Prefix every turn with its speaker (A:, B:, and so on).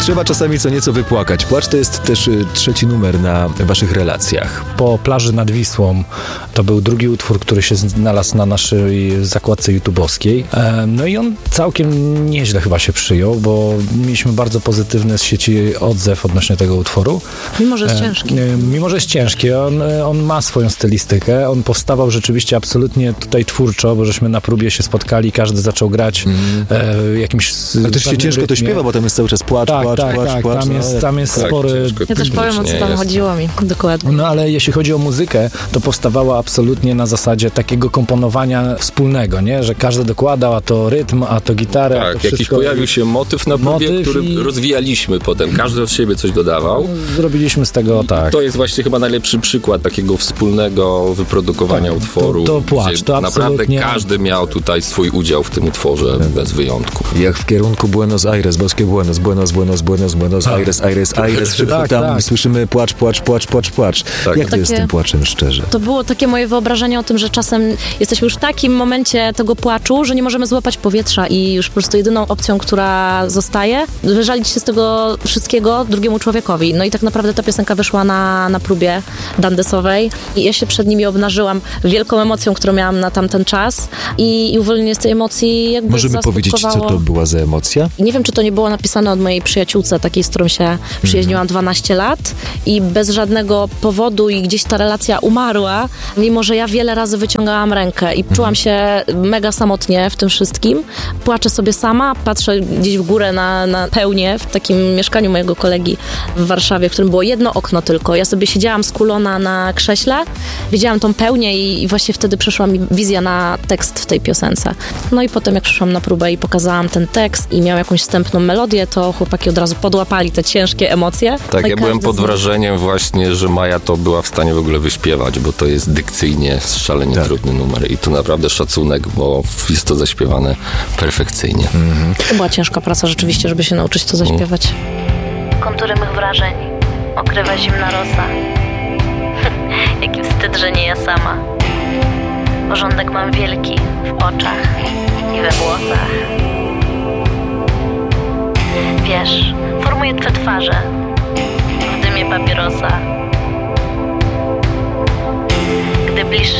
A: Trzeba czasami co nieco wypłakać. Płacz to jest też trzeci numer na waszych relacjach.
B: Po Plaży nad Wisłą to był drugi utwór, który się znalazł na naszej zakładce YouTube'owskiej. No i on całkiem nieźle chyba się przyjął, bo mieliśmy bardzo pozytywny z sieci odzew odnośnie tego utworu.
C: Mimo, że jest ciężki.
B: Mimo, że jest ciężki. On ma swoją stylistykę. On powstawał rzeczywiście absolutnie tutaj twórczo, bo żeśmy na próbie się spotkali, każdy zaczął grać jakimś
A: Ale też się ciężko to śpiewa, bo tam jest cały czas płacz.
B: Tam jest spory...
C: Ja też powiem, o co tam chodziło mi dokładnie.
B: No ale jeśli chodzi o muzykę, to powstawała absolutnie na zasadzie takiego komponowania wspólnego, nie? Że każdy dokładał, a to rytm, a to gitarę.
D: Tak,
B: a to wszystko.
D: jakiś pojawił się motyw na próbie, który rozwijaliśmy potem. Każdy od siebie coś dodawał.
B: Zrobiliśmy z tego, tak.
D: To jest właśnie chyba najlepszy przykład takiego wspólnego wyprodukowania utworu.
B: To Płacz, to
D: naprawdę
B: absolutnie...
D: każdy miał tutaj swój udział w tym utworze, bez wyjątku.
A: Jak w kierunku Buenos Aires, boskie Buenos Aires, tam słyszymy płacz.
D: Tak.
A: Jak to jest z tym płaczem, szczerze?
C: To było takie moje wyobrażenie o tym, że czasem jesteśmy już w takim momencie tego płaczu, że nie możemy złapać powietrza i już po prostu jedyną opcją, która zostaje, wyżalić się z tego wszystkiego drugiemu człowiekowi. No i tak naprawdę ta piosenka wyszła na próbie dandesowej i ja się przed nimi obnażyłam wielką emocją, którą miałam na tamten czas i uwolnienie z tej emocji jakby
A: Możemy powiedzieć, co to była za emocja?
C: I nie wiem, czy to nie było napisane od mojej przyjaciółce, takiej, z którą się przyjaźniłam 12 lat i bez żadnego powodu i gdzieś ta relacja umarła, mimo że ja wiele razy wyciągałam rękę i czułam się mega samotnie w tym wszystkim. Płaczę sobie sama, patrzę gdzieś w górę na pełnię w takim mieszkaniu mojego kolegi w Warszawie, w którym było jedno okno tylko. Ja sobie siedziałam skulona na krześle, widziałam tą pełnię i właśnie wtedy przyszła mi wizja na tekst w tej piosence. No i potem jak przyszłam na próbę i pokazałam ten tekst i miał jakąś wstępną melodię, to chłopaki od razu podłapali te ciężkie emocje.
D: Tak,
C: no
D: ja byłem pod wrażeniem właśnie, że Maja to była w stanie w ogóle wyśpiewać, bo to jest dykcyjnie szalenie trudny numer i tu naprawdę szacunek, bo jest to zaśpiewane perfekcyjnie.
C: To była ciężka praca rzeczywiście, żeby się nauczyć to zaśpiewać.
E: Kontury mych wrażeń okrywa zimna rosa. Jaki wstyd, że nie ja sama. Porządek mam wielki w oczach i we włosach. Wiesz, formuję twe twarze w dymie papierosa. Gdy bliższy